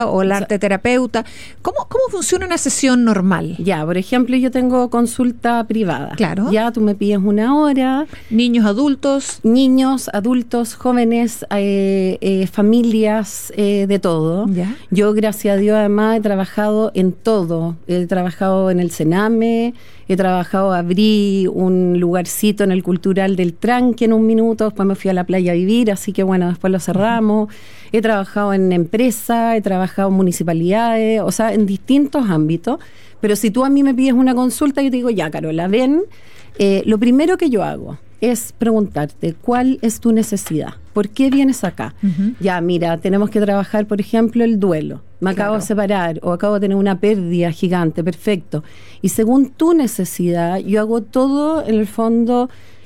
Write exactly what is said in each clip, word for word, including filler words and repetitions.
o el arte terapeuta. ¿Cómo, cómo funciona una sesión normal? Ya, por ejemplo, yo tengo consulta privada. Claro. Ya tú me pides una hora. Niños, adultos. Niños, adultos, jóvenes, eh, eh, familias, eh, de todo. Ya. Yo, gracias a Dios, además, he trabajado en todo. He trabajado en el Sename, he trabajado, abrí un lugarcito en el Cultural del Tranque en un minuto, después me fui a la playa a vivir, así que bueno, después lo cerramos. Uh-huh. He trabajado en empresas, he trabajado en municipalidades, o sea, en distintos ámbitos. Pero si tú a mí me pides una consulta, yo te digo, ya, Carola, ven, eh, lo primero que yo hago es preguntarte, ¿cuál es tu necesidad? ¿Por qué vienes acá? Uh-huh. Ya, mira, tenemos que trabajar, por ejemplo, el duelo. Me acabo claro. de separar o acabo de tener una pérdida gigante, perfecto. Y según tu necesidad, yo hago todo, en el fondo,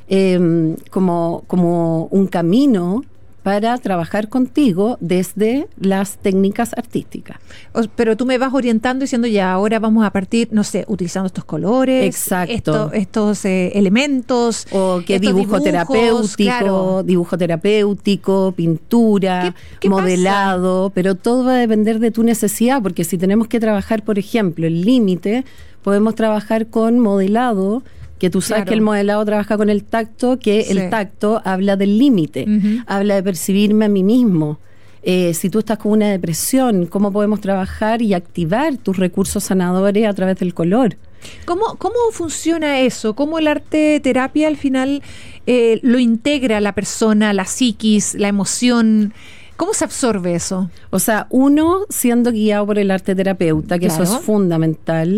eh, como, como un camino para trabajar contigo desde las técnicas artísticas. Pero tú me vas orientando diciendo, ya, ahora vamos a partir, no sé, utilizando estos colores, exacto, esto, estos eh, elementos. O que dibujo dibujos, terapéutico, claro. dibujo terapéutico, pintura, ¿Qué, qué modelado, pasa? Pero todo va a depender de tu necesidad, porque si tenemos que trabajar, por ejemplo, el límite, podemos trabajar con modelado, que tú sabes claro. que el modelado trabaja con el tacto, que sí. el tacto habla del límite, uh-huh. habla de percibirme a mí mismo. Eh, si tú estás con una depresión, ¿cómo podemos trabajar y activar tus recursos sanadores a través del color? ¿Cómo, cómo funciona eso? ¿Cómo el arte terapia al final eh, lo integra la persona, la psiquis, la emoción? ¿Cómo se absorbe eso? O sea, uno, siendo guiado por el arte terapeuta, que claro. eso es fundamental.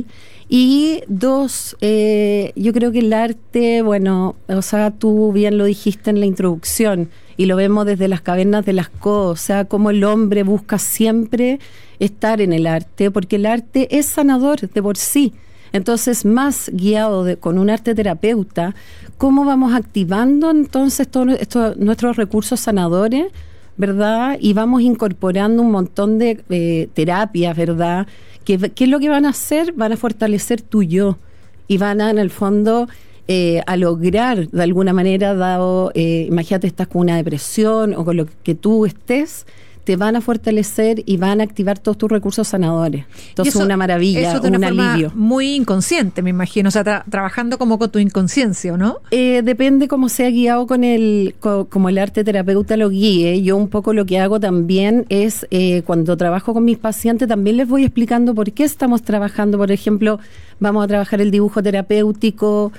Y dos, eh, yo creo que el arte, bueno, o sea, tú bien lo dijiste en la introducción, y lo vemos desde las cavernas de Lascaux, o sea, cómo el hombre busca siempre estar en el arte, porque el arte es sanador de por sí. Entonces, más guiado de, con un arte terapeuta, ¿cómo vamos activando entonces todos estos nuestros recursos sanadores, verdad? Y vamos incorporando un montón de eh, terapias, ¿verdad? ¿Qué, ¿Qué es lo que van a hacer? Van a fortalecer tu yo y van a, en el fondo, eh, a lograr, de alguna manera, dado, eh, imagínate, estás con una depresión o con lo que tú estés, te van a fortalecer y van a activar todos tus recursos sanadores. Entonces, eso, una maravilla, eso de una un forma alivio. Muy inconsciente, me imagino, o sea, tra- trabajando como con tu inconsciencia, ¿no? Eh, depende cómo sea guiado con el, co- como el arte terapeuta lo guíe. Yo un poco lo que hago también es, eh, cuando trabajo con mis pacientes, también les voy explicando por qué estamos trabajando. Por ejemplo, vamos a trabajar el dibujo terapéutico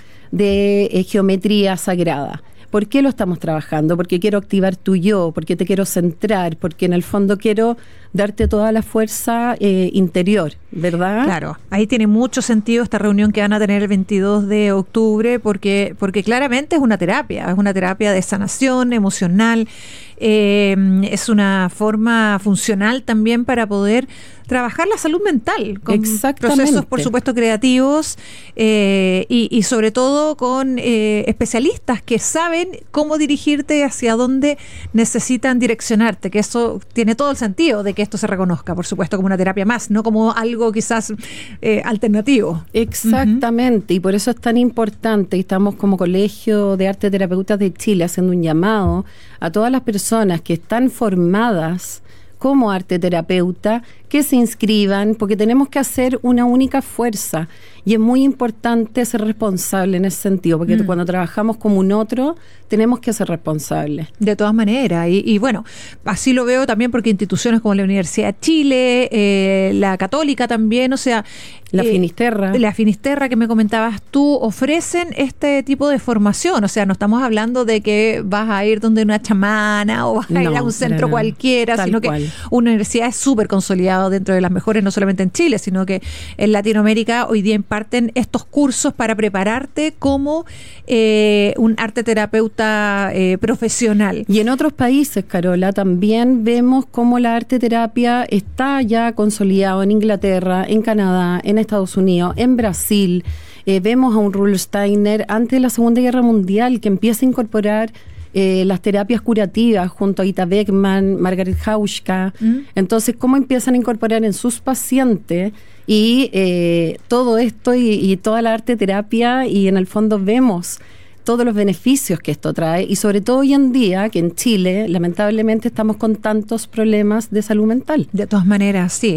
de eh, geometría sagrada. ¿Por qué lo estamos trabajando? Porque quiero activar tu yo, porque te quiero centrar, porque en el fondo quiero darte toda la fuerza eh, interior, ¿verdad? Claro, ahí tiene mucho sentido esta reunión que van a tener el veintidós de octubre, porque, porque claramente es una terapia, es una terapia de sanación emocional, eh, es una forma funcional también para poder trabajar la salud mental, con procesos, por supuesto, creativos eh, y, y sobre todo con eh, especialistas que saben cómo dirigirte hacia dónde necesitan direccionarte, que eso tiene todo el sentido de que esto se reconozca, por supuesto, como una terapia más, no como algo quizás eh, alternativo. Exactamente, uh-huh. Y por eso es tan importante, y estamos como Colegio de Arte Terapeutas de Chile haciendo un llamado a todas las personas que están formadas como arte terapeuta, que se inscriban, porque tenemos que hacer una única fuerza y es muy importante ser responsable en ese sentido, porque mm. cuando trabajamos como un otro, tenemos que ser responsables. De todas maneras, y, y bueno, así lo veo también porque instituciones como la Universidad de Chile, eh, la Católica también, o sea... La eh, Finisterra. La Finisterra que me comentabas tú, ofrecen este tipo de formación, o sea, no estamos hablando de que vas a ir donde una chamana o vas a no, ir a un centro no, no. cualquiera, Tal sino cual. que una universidad es súper consolidada dentro de las mejores, no solamente en Chile, sino que en Latinoamérica hoy día imparten estos cursos para prepararte como eh, un arte terapeuta eh, profesional. Y en otros países, Carola, también vemos cómo la arte terapia está ya consolidado en Inglaterra, en Canadá, en Estados Unidos, en Brasil. Eh, vemos a un Rudolf Steiner antes de la Segunda Guerra Mundial que empieza a incorporar Eh, las terapias curativas junto a Ita Beckman, Margaret Hauschka. Mm. Entonces, ¿cómo empiezan a incorporar en sus pacientes y eh, todo esto y, y toda la arte terapia? Y en el fondo vemos todos los beneficios que esto trae y sobre todo hoy en día que en Chile lamentablemente estamos con tantos problemas de salud mental. De todas maneras, sí.